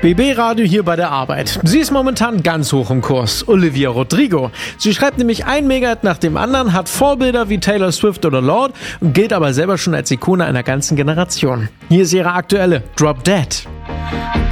BB Radio hier bei der Arbeit. Sie ist momentan ganz hoch im Kurs. Olivia Rodrigo. Sie schreibt nämlich ein Megahit nach dem anderen, hat Vorbilder wie Taylor Swift oder Lorde und gilt aber selber schon als Ikone einer ganzen Generation. Hier ist ihre aktuelle Drop Dead.